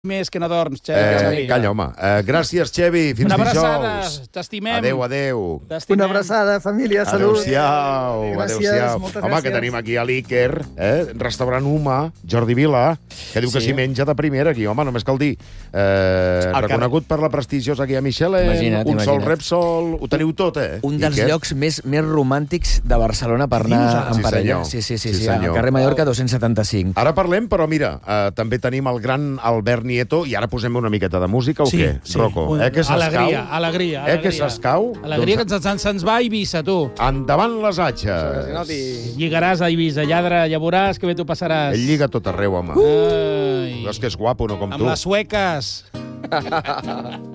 Més que no dorms, Xevi. Calla, home. Gràcies, Xevi. Fins Una abraçada. dijous. T'estimem. Adéu, adéu. Una abraçada, família, salut. Adéu-siau. Gràcies, moltes Home, gràcies. que tenim aquí a l'Iker, restaurant Humà, Jordi Vila, que diu que s'hi menja de primera aquí. Home, només cal dir. Reconegut per la prestigiosa guia Michelin, un sol Repsol, ho teniu tot, Un dels Iker? llocs més romàntics de Barcelona per anar en parella. Sí, al carrer Mallorca 275. Ara parlem, però mira, també tenim el gran Albert Nieto, i ara posem una miqueta de música o què, Rocco? Que s'escau? Alegria. Que s'escau? Alegria que se'ns va a Eivissa, tu. Endavant les atxes. Lligaràs a Eivissa, lladre, ja veuràs que bé t'ho passaràs. Ell lliga tot arreu, home. Ai. És que és guapo, no com tu. Amb les sueques.